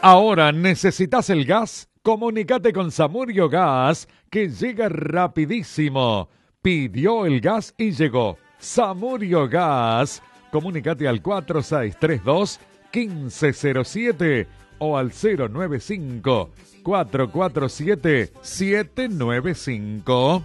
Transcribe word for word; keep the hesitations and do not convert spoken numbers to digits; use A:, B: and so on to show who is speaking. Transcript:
A: Ahora, ¿necesitas el gas? Comunícate con Samurio Gas, que llega rapidísimo. Pidió el gas y llegó. Samurio Gas. Comunícate al cuatro seis tres dos, uno cinco cero siete o al cero nueve cinco, cuatro cuatro siete, siete nueve cinco.